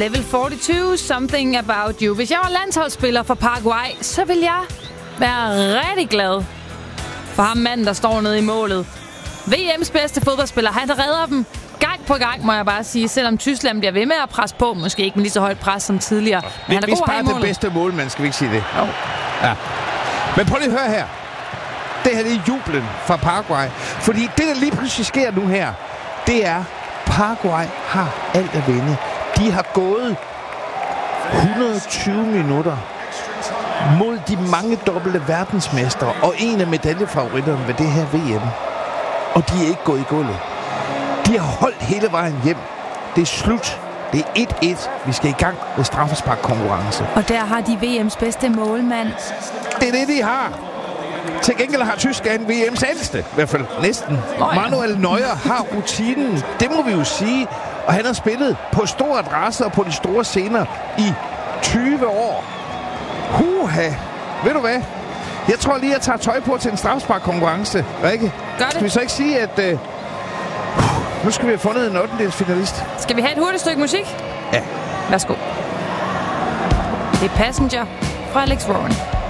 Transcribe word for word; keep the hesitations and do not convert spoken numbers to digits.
Level fireogfyrre, Something About You. Hvis jeg var landsholdsspiller for Paraguay, så ville jeg være rigtig glad for ham manden, der står nede i målet. V M's bedste fodboldspiller, han redder dem gang på gang, må jeg bare sige. Selvom Tyskland bliver ved med at presse på, måske ikke med lige så højt pres som tidligere. Men han er Hvis god bare her i målet. den bedste målmand, skal vi ikke sige det? Jo. Ja. Men prøv lige at høre her. Det her det er jublen fra Paraguay. Fordi det, der lige pludselig sker nu her, det er, Paraguay har alt at vinde. De har gået et hundrede og tyve minutter mod de mange dobbelte verdensmestre og en af medaljefavoritterne ved det her V M. Og de er ikke gået i gulvet. De har holdt hele vejen hjem. Det er slut. Det er et et. Vi skal i gang med straffesparkkonkurrence. Og der har de V M's bedste målmand. Det er det, de har. Til gengæld har Tyskland V M's ældste, i hvert fald næsten. Oh, ja. Manuel Neuer har rutinen. Det må vi jo sige. Og han har spillet på store adresser og på de store scener i tyve år. Huha. Ved du hvad? Jeg tror lige, jeg tager tøj på til en straffesparkkonkurrence. Rikke? Gør det. Skal vi så ikke sige, at uh, nu skal vi have fundet en ottendels finalist? Skal vi have et hurtigt stykke musik? Ja. Værsgo. Det er Passenger fra Alex Warren.